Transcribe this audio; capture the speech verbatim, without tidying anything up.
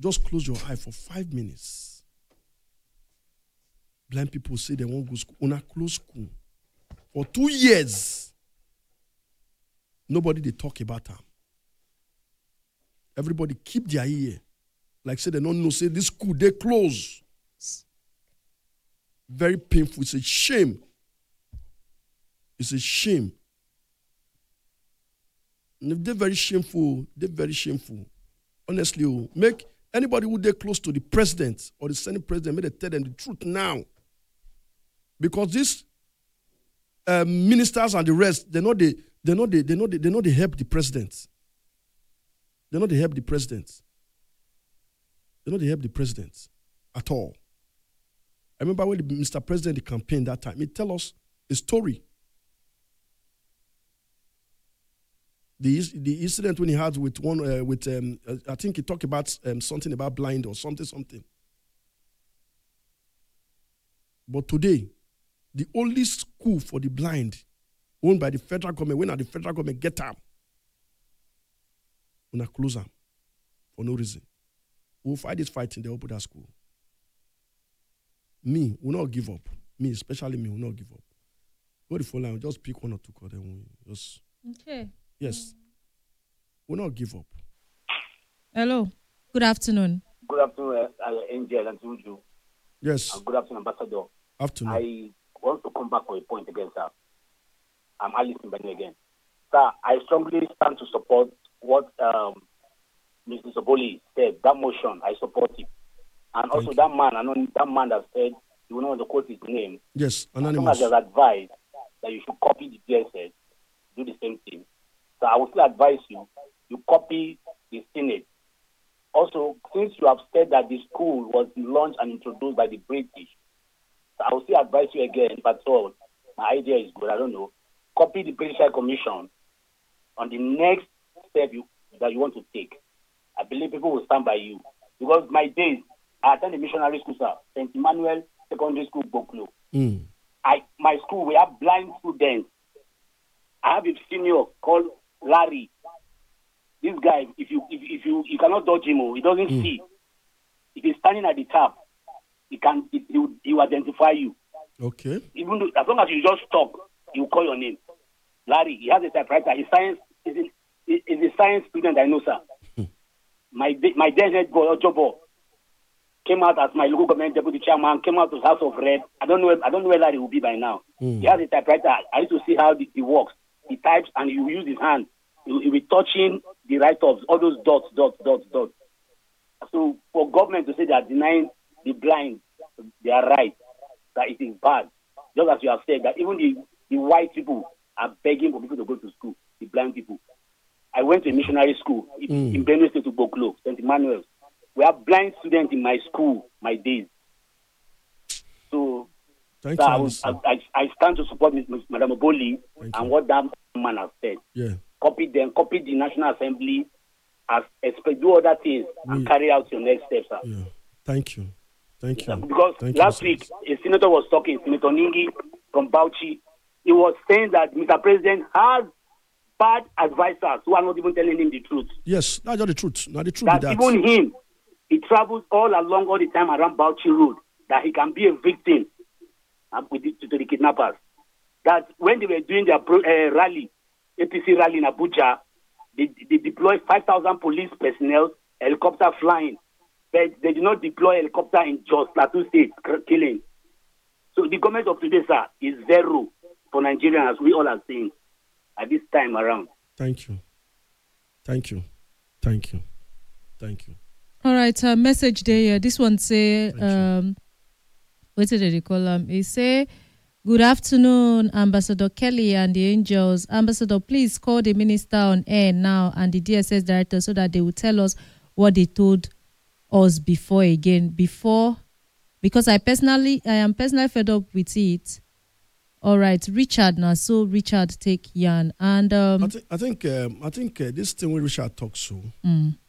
Just close your eye for five minutes. Blind people say they won't go school. Una close school. For two years, nobody they talk about them. Everybody keep their ear. Like say they don't know, say this school, they close. Very painful. It's a shame. It's a shame. They're very shameful. They're very shameful. Honestly, make anybody who they close to the president or the Senate president, may they tell them the truth now. Because these um, ministers and the rest, they're not the, they're not the, they're not the, they're not the help the president. They're not the help the president. They're not the help the president at all. I remember when the, Mister President the campaign that time, he tell us a story. The, the incident when he had with one, uh, with um, uh, I think he talked about um, something about blind or something, something. But today, the only school for the blind owned by the federal government, when the federal government get up, we're not close them for no reason. We'll fight this fight in the open school. Me, will not give up. Me, especially me, will not give up. Go the phone line, just pick one or two calls, then we just. Okay. Yes. We'll not give up. Hello. Good afternoon. Good afternoon, uh, Angel and Tuju. Yes. And good afternoon, Ambassador. Afternoon. I want to come back for a point again, sir. I'm Alice Mbani again. Sir, I strongly stand to support what um, Mister Soboli said. That motion, I support it. And Thank also you. that man, I know that man that said, you don't want to quote his name. Yes, As long anonymous. as there's advice that you should copy the D S S, do the same thing. So I would still advise you, you copy the Senate. Also, since you have said that the school was launched and introduced by the British, so I will still advise you again, but all, my idea is good, I don't know. Copy the British High Commission on the next step you, that you want to take. I believe people will stand by you. Because my days, I attended missionary school, sir, Saint Emmanuel Secondary School, Boklo. Mm. I my school, we have blind students. I have a senior called Larry. This guy, if you if, if you you cannot dodge him, he doesn't Mm. see. If he's standing at the tap, he can he, he, will, he will identify you. Okay. Even though, as long as you just talk, he will call your name. Larry, he has a typewriter. He's science. He's a, he's a science student. I know, sir. Hmm. My my dead boy Ojobo came out as my local government deputy chairman. Came out to House of Red. I don't know. I don't know where Larry will be by now. Mm. He has a typewriter. I need to see how it works. He types and he will use his hand. He will be touching the write-ups, all those dots, dots, dots, dots. So for government to say they are denying the blind their right, that it is bad. Just as you have said, that even the, the white people are begging for people to go to school, the blind people. I went to a missionary school in, Mm. in Benue State to Boklo, Saint Emmanuel. We have blind students in my school, my days. So Thank so you, I, will, Alison. I, I stand to support Miz Madam Oboli Thank and you. what that man has said. Yeah. Copy them, copy the National Assembly, as expect do other things and We- carry out your next steps. Sir. Yeah. Thank you. Thank you. Because Thank you, last Mister week a senator was talking, Senator Ningi from Bauchi. He was saying that Mister President has bad advisors who are not even telling him the truth. Yes, that's just the truth. Now the truth That is that. even him, he travels all along all the time around Bauchi Road, that he can be a victim uh, with the, to the kidnappers. That when they were doing their pro, uh, rally, A P C rally in Abuja, they, they deployed five thousand police personnel, helicopter flying, but they did not deploy helicopter in Jos Plateau State, killing. So the government of today, sir, is zero for Nigerians, as we all are saying, at this time around. Thank you. Thank you. Thank you. Thank you. All right, uh, message there. This one say, Thank you. um, what did they call them? He say, good afternoon, Ambassador Kelly and the Angels. Ambassador, please call the minister on air now and the D S S director so that they will tell us what they told us before again. Before, because I personally, I am personally fed up with it. All right, Richard now. So Richard take Yan and um. I, th- I think um, I think uh, this thing when Richard talks so mm,